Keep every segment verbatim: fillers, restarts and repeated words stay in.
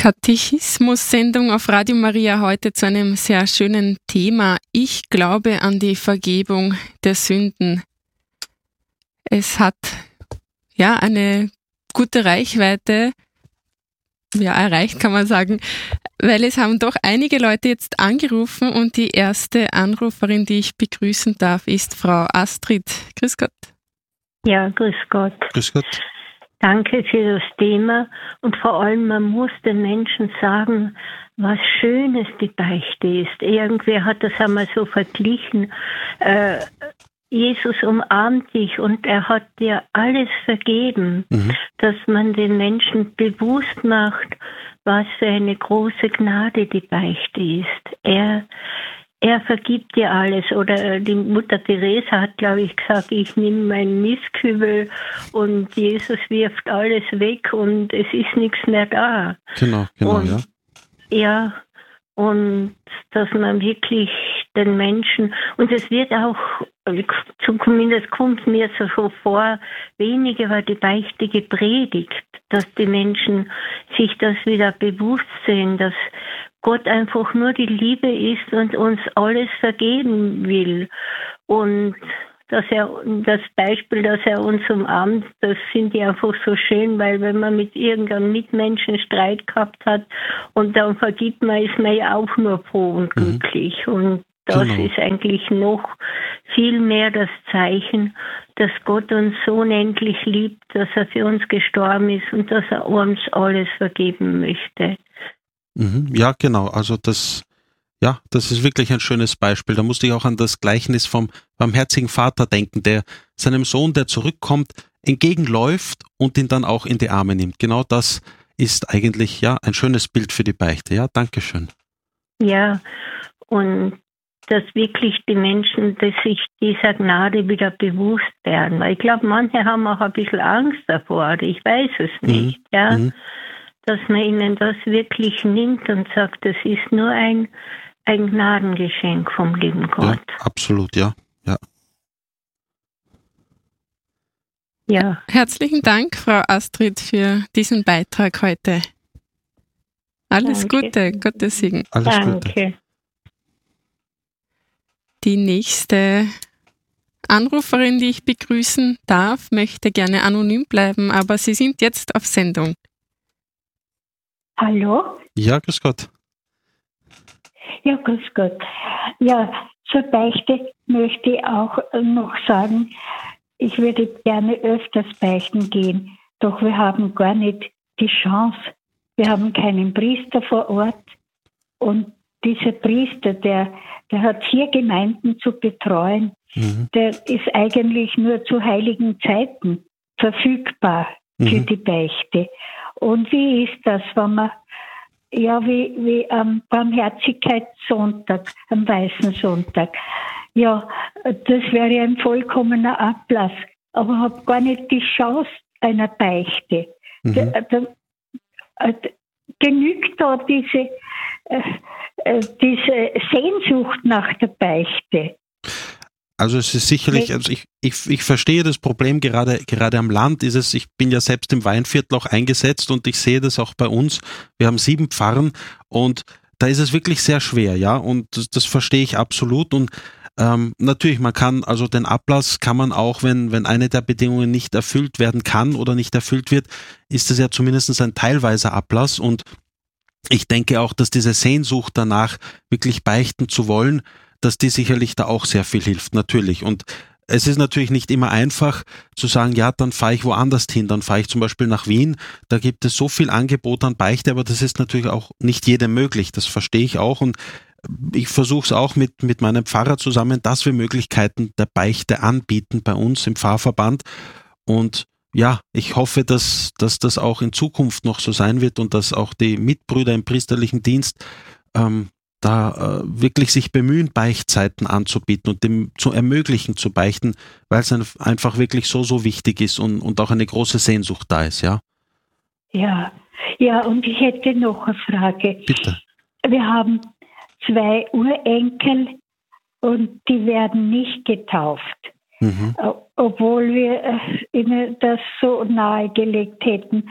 Katechismus-Sendung auf Radio Maria heute zu einem sehr schönen Thema. Ich glaube an die Vergebung der Sünden. Es hat ja eine gute Reichweite ja, erreicht, kann man sagen, weil es haben doch einige Leute jetzt angerufen und die erste Anruferin, die ich begrüßen darf, ist Frau Astrid. Grüß Gott. Ja, grüß Gott. Grüß Gott. Danke für das Thema und vor allem, man muss den Menschen sagen, was Schönes die Beichte ist. Irgendwer hat das einmal so verglichen. Äh, Jesus umarmt dich und er hat dir alles vergeben, mhm. dass man den Menschen bewusst macht, was für eine große Gnade die Beichte ist. Er Er vergibt dir alles. Oder die Mutter Teresa hat, glaube ich, gesagt, ich nehme meinen Mistkübel und Jesus wirft alles weg und es ist nichts mehr da. Genau, genau, und, ja. Ja, und dass man wirklich den Menschen, und es wird auch, zumindest kommt mir so vor, weniger war die Beichte gepredigt, dass die Menschen sich das wieder bewusst sehen, dass Gott einfach nur die Liebe ist und uns alles vergeben will. Und dass er, das Beispiel, dass er uns umarmt, das finde ich einfach so schön, weil wenn man mit irgendeinem Mitmenschen Streit gehabt hat und dann vergibt man, ist man ja auch nur froh und glücklich. Mhm. Und das genau. ist eigentlich noch viel mehr das Zeichen, dass Gott uns so unendlich liebt, dass er für uns gestorben ist und dass er uns alles vergeben möchte. Ja, genau. Also das, ja, das ist wirklich ein schönes Beispiel. Da musste ich auch an das Gleichnis vom barmherzigen Vater denken, der seinem Sohn, der zurückkommt, entgegenläuft und ihn dann auch in die Arme nimmt. Genau das ist eigentlich ja ein schönes Bild für die Beichte. Ja, danke schön. Ja, und dass wirklich die Menschen, dass sich dieser Gnade wieder bewusst werden. Weil ich glaube, manche haben auch ein bisschen Angst davor. Ich weiß es nicht. Mhm. Ja. Mhm. Dass man ihnen das wirklich nimmt und sagt, das ist nur ein, ein Gnadengeschenk vom lieben Gott. Ja, absolut, ja. ja. Ja. Herzlichen Dank, Frau Astrid, für diesen Beitrag heute. Alles Danke. Gute, Gottes Segen. Alles Danke. Gute. Die nächste Anruferin, die ich begrüßen darf, möchte gerne anonym bleiben, aber Sie sind jetzt auf Sendung. Hallo? Ja, grüß Gott. Ja, grüß Gott. Ja, zur Beichte möchte ich auch noch sagen, ich würde gerne öfters beichten gehen, doch wir haben gar nicht die Chance. Wir haben keinen Priester vor Ort und dieser Priester, der, der hat vier Gemeinden zu betreuen, mhm. der ist eigentlich nur zu heiligen Zeiten verfügbar mhm. für die Beichte. Und wie ist das, wenn man, ja, wie, wie am Barmherzigkeitssonntag, am Weißen Sonntag, ja, das wäre ein vollkommener Ablass, aber ich habe gar nicht die Chance einer Beichte. Mhm. Da, da, da, genügt da diese, äh, diese Sehnsucht nach der Beichte? Also es ist sicherlich, also ich, ich, ich verstehe das Problem, gerade, gerade am Land ist es, ich bin ja selbst im Weinviertel auch eingesetzt und ich sehe das auch bei uns. Wir haben sieben Pfarren und da ist es wirklich sehr schwer, ja, und das, das verstehe ich absolut und ähm, natürlich, man kann, also den Ablass kann man auch, wenn, wenn eine der Bedingungen nicht erfüllt werden kann oder nicht erfüllt wird, ist es ja zumindest ein teilweiser Ablass und ich denke auch, dass diese Sehnsucht danach, wirklich beichten zu wollen, dass die sicherlich da auch sehr viel hilft, natürlich. Und es ist natürlich nicht immer einfach zu sagen, ja, dann fahre ich woanders hin, dann fahre ich zum Beispiel nach Wien, da gibt es so viel Angebot an Beichte, aber das ist natürlich auch nicht jedem möglich, das verstehe ich auch und ich versuche es auch mit, mit meinem Pfarrer zusammen, dass wir Möglichkeiten der Beichte anbieten bei uns im Pfarrverband und ja, ich hoffe, dass, dass das auch in Zukunft noch so sein wird und dass auch die Mitbrüder im priesterlichen Dienst ähm, da äh, wirklich sich bemühen, Beichtzeiten anzubieten und dem zu ermöglichen, zu beichten, weil es einfach wirklich so, so wichtig ist und, und auch eine große Sehnsucht da ist, ja? Ja, ja, und ich hätte noch eine Frage. Bitte. Wir haben zwei Urenkel und die werden nicht getauft, mhm. obwohl wir ihnen das so nahegelegt hätten.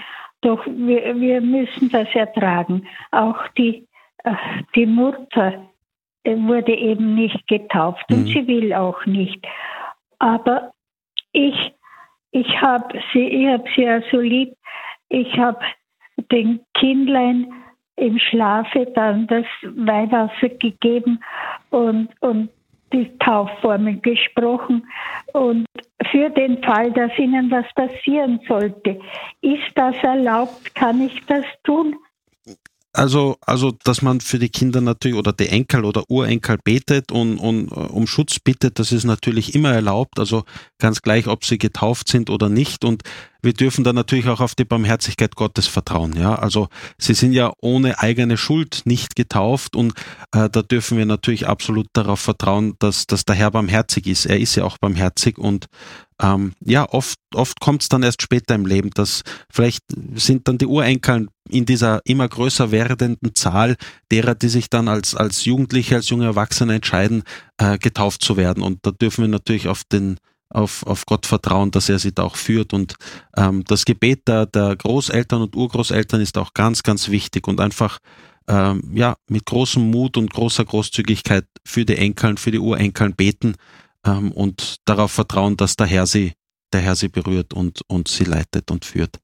Doch wir, wir müssen das ertragen. Auch die, äh, die Mutter wurde eben nicht getauft und Mhm. sie will auch nicht. Aber ich, ich habe sie, ich habe sie ja so lieb. Ich habe den Kindlein im Schlafe dann das Weihwasser gegeben und, und die Taufformel gesprochen. Und für den Fall, dass ihnen was passieren sollte, ist das erlaubt? Kann ich das tun? Also, also, dass man für die Kinder natürlich oder die Enkel oder Urenkel betet und, und um Schutz bittet, das ist natürlich immer erlaubt. Also ganz gleich, ob sie getauft sind oder nicht. Und wir dürfen dann natürlich auch auf die Barmherzigkeit Gottes vertrauen. Ja, also sie sind ja ohne eigene Schuld nicht getauft und äh, da dürfen wir natürlich absolut darauf vertrauen, dass, dass der Herr barmherzig ist. Er ist ja auch barmherzig und ähm, ja, oft, oft kommt es dann erst später im Leben, dass vielleicht sind dann die Urenkel in dieser immer größer werdenden Zahl derer, die sich dann als, als Jugendliche, als junge Erwachsene entscheiden, äh, getauft zu werden. Und da dürfen wir natürlich auf den Auf, auf Gott vertrauen, dass er sie da auch führt und ähm, das Gebet der, der Großeltern und Urgroßeltern ist auch ganz, ganz wichtig und einfach ähm, ja mit großem Mut und großer Großzügigkeit für die Enkeln, für die Urenkeln beten ähm, und darauf vertrauen, dass der Herr sie, der Herr sie berührt und, und sie leitet und führt.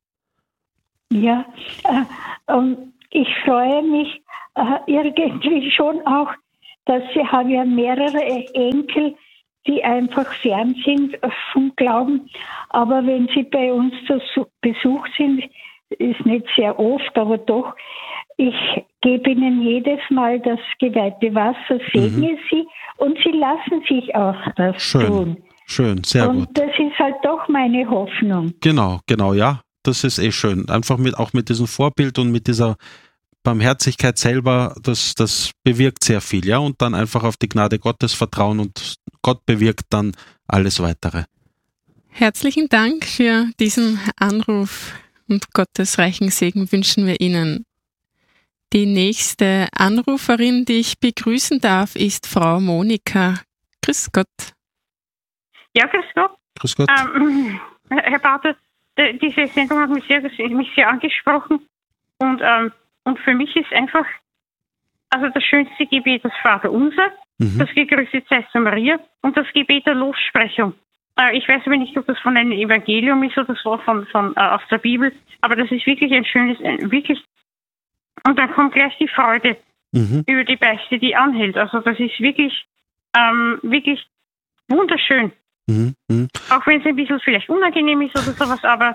Ja, äh, und ich freue mich äh, irgendwie schon auch, dass sie haben ja mehrere Enkel, die einfach fern sind vom Glauben. Aber wenn sie bei uns zu Besuch sind, ist nicht sehr oft, aber doch, ich gebe ihnen jedes Mal das geweihte Wasser, segne mhm. sie und sie lassen sich auch das Schön, tun. Schön, sehr und gut. Und das ist halt doch meine Hoffnung. Genau, genau, ja, das ist eh schön. Einfach mit, auch mit diesem Vorbild und mit dieser Barmherzigkeit selber, das, das bewirkt sehr viel, ja, und dann einfach auf die Gnade Gottes vertrauen und Gott bewirkt dann alles Weitere. Herzlichen Dank für diesen Anruf und Gottes reichen Segen wünschen wir Ihnen. Die nächste Anruferin, die ich begrüßen darf, ist Frau Monika. Grüß Gott. Ja, grüß Gott. Grüß Gott. Ähm, Herr Pater, diese Sendung hat mich sehr, mich sehr angesprochen und ähm, Und für mich ist einfach, also das schönste Gebet das Vaterunser, mhm. das Gegrüßet sei zu Maria und das Gebet der Lossprechung. Äh, ich weiß aber nicht, ob das von einem Evangelium ist oder so von, von äh, aus der Bibel, aber das ist wirklich ein schönes, ein, wirklich. Und dann kommt gleich die Freude mhm. über die Beichte, die anhält. Also das ist wirklich, ähm, wirklich wunderschön. Mhm. Mhm. Auch wenn es ein bisschen vielleicht unangenehm ist oder sowas, aber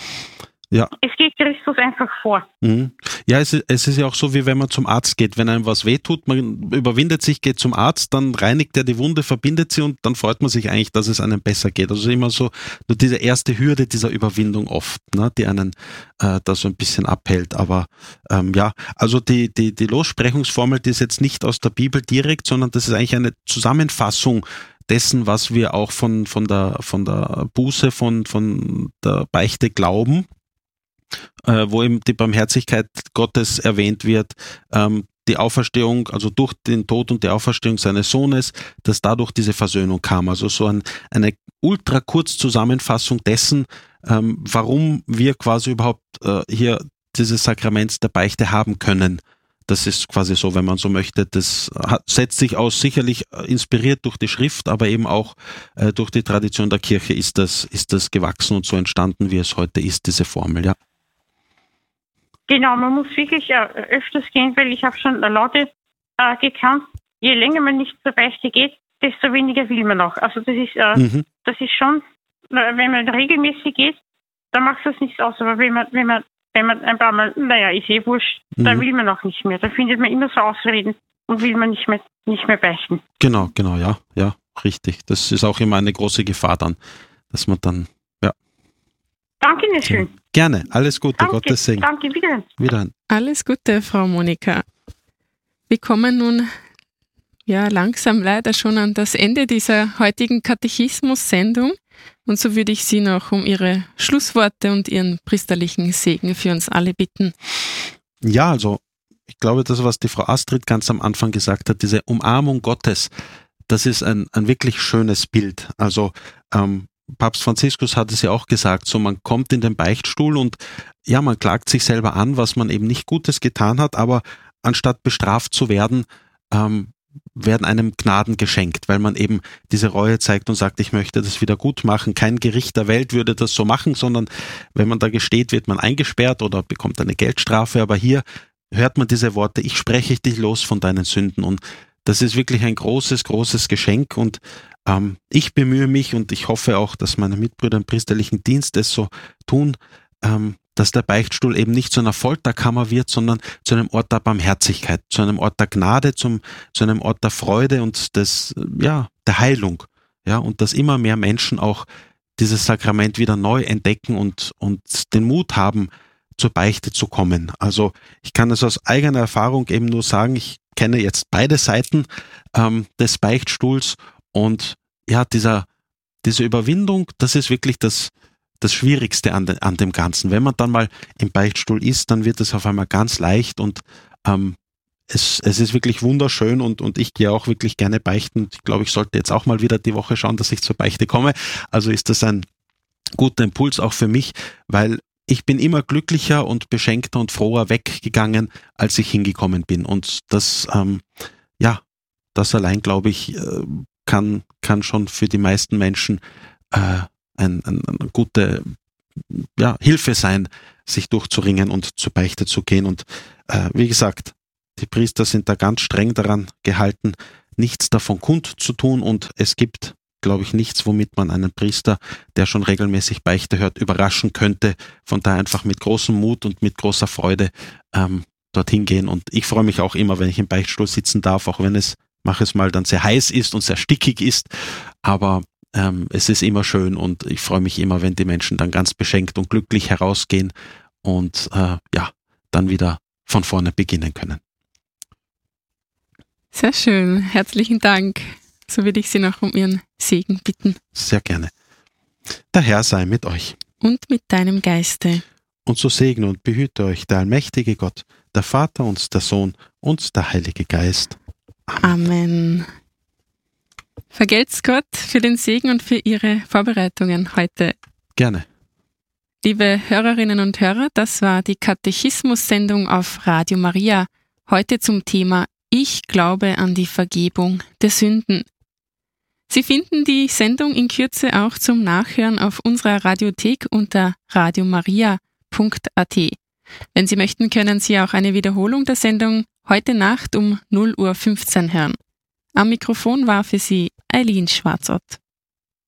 ja. Es geht Christus einfach vor. Mhm. Ja, es ist, es ist ja auch so, wie wenn man zum Arzt geht. Wenn einem was wehtut, man überwindet sich, geht zum Arzt, dann reinigt er die Wunde, verbindet sie und dann freut man sich eigentlich, dass es einem besser geht. Also immer so nur diese erste Hürde dieser Überwindung oft, ne, die einen äh, da so ein bisschen abhält. Aber ähm, ja, also die, die, die Lossprechungsformel, die ist jetzt nicht aus der Bibel direkt, sondern das ist eigentlich eine Zusammenfassung dessen, was wir auch von, von, der, von der Buße, von, von der Beichte glauben. Äh, wo eben die Barmherzigkeit Gottes erwähnt wird, ähm, die Auferstehung, also durch den Tod und die Auferstehung seines Sohnes, dass dadurch diese Versöhnung kam. Also so ein, eine ultra kurz Zusammenfassung dessen, ähm, warum wir quasi überhaupt äh, hier dieses Sakrament der Beichte haben können. Das ist quasi so, wenn man so möchte, das hat, setzt sich aus, sicherlich inspiriert durch die Schrift, aber eben auch äh, durch die Tradition der Kirche ist das, ist das gewachsen und so entstanden, wie es heute ist, diese Formel, ja. Genau, man muss wirklich äh, öfters gehen, weil ich habe schon Leute äh, gekannt, je länger man nicht zur Beichte geht, desto weniger will man auch. Also das ist, äh, mhm. das ist schon, wenn man regelmäßig geht, dann macht das nichts aus. Aber wenn man, wenn man, wenn man ein paar Mal, naja, ist eh wurscht, mhm. dann will man auch nicht mehr. Da findet man immer so Ausreden und will man nicht mehr, nicht mehr beichten. Genau, genau, ja, ja, richtig. Das ist auch immer eine große Gefahr dann, dass man dann, ja. Danke Ihnen schön. Ja. Gerne, alles Gute, danke, Gottes Segen. Danke, wiederhin. Wiederhin. Alles Gute, Frau Monika. Wir kommen nun ja langsam leider schon an das Ende dieser heutigen Katechismus-Sendung und so würde ich Sie noch um Ihre Schlussworte und Ihren priesterlichen Segen für uns alle bitten. Ja, also ich glaube, das, was die Frau Astrid ganz am Anfang gesagt hat, diese Umarmung Gottes, das ist ein, ein wirklich schönes Bild. Also ähm, Papst Franziskus hat es ja auch gesagt, so man kommt in den Beichtstuhl und ja, man klagt sich selber an, was man eben nicht Gutes getan hat, aber anstatt bestraft zu werden, ähm, werden einem Gnaden geschenkt, weil man eben diese Reue zeigt und sagt, ich möchte das wieder gut machen. Kein Gericht der Welt würde das so machen, sondern wenn man da gesteht, wird man eingesperrt oder bekommt eine Geldstrafe. Aber hier hört man diese Worte, ich spreche dich los von deinen Sünden. Und das ist wirklich ein großes, großes Geschenk. Und ähm, ich bemühe mich und ich hoffe auch, dass meine Mitbrüder im priesterlichen Dienst es so tun, ähm, dass der Beichtstuhl eben nicht zu einer Folterkammer wird, sondern zu einem Ort der Barmherzigkeit, zu einem Ort der Gnade, zum, zu einem Ort der Freude und des, ja, der Heilung. Ja, und dass immer mehr Menschen auch dieses Sakrament wieder neu entdecken und, und den Mut haben, zur Beichte zu kommen. Also ich kann es aus eigener Erfahrung eben nur sagen, ich kenne jetzt beide Seiten ähm, des Beichtstuhls und ja, dieser, diese Überwindung, das ist wirklich das, das Schwierigste an, de, an dem Ganzen. Wenn man dann mal im Beichtstuhl ist, dann wird es auf einmal ganz leicht und ähm, es, es ist wirklich wunderschön und, und ich gehe auch wirklich gerne beichten. Ich glaube, ich sollte jetzt auch mal wieder die Woche schauen, dass ich zur Beichte komme. Also ist das ein guter Impuls auch für mich, weil ich bin immer glücklicher und beschenkter und froher weggegangen, als ich hingekommen bin. Und das, ähm, ja, das allein, glaube ich, äh, kann, kann schon für die meisten Menschen äh, Ein, ein, eine gute ja, Hilfe sein, sich durchzuringen und zur Beichte zu gehen. Und äh, wie gesagt, die Priester sind da ganz streng daran gehalten, nichts davon kundzutun und es gibt, glaube ich, nichts, womit man einen Priester, der schon regelmäßig Beichte hört, überraschen könnte. Von daher einfach mit großem Mut und mit großer Freude ähm, dorthin gehen. Und ich freue mich auch immer, wenn ich im Beichtstuhl sitzen darf, auch wenn es, mach es mal, dann sehr heiß ist und sehr stickig ist. Aber Ähm, es ist immer schön und ich freue mich immer, wenn die Menschen dann ganz beschenkt und glücklich herausgehen und äh, ja, dann wieder von vorne beginnen können. Sehr schön, herzlichen Dank. So würde ich Sie noch um Ihren Segen bitten. Sehr gerne. Der Herr sei mit euch. Und mit deinem Geiste. Und so segne und behüte euch der allmächtige Gott, der Vater und der Sohn und der Heilige Geist. Amen. Amen. Vergelt's Gott für den Segen und für Ihre Vorbereitungen heute. Gerne. Liebe Hörerinnen und Hörer, das war die Katechismus-Sendung auf Radio Maria. Heute zum Thema Ich glaube an die Vergebung der Sünden. Sie finden die Sendung in Kürze auch zum Nachhören auf unserer Radiothek unter radiomaria punkt a t. Wenn Sie möchten, können Sie auch eine Wiederholung der Sendung heute Nacht um null Uhr fünfzehn hören. Am Mikrofon war für Sie Eileen Schwarzott.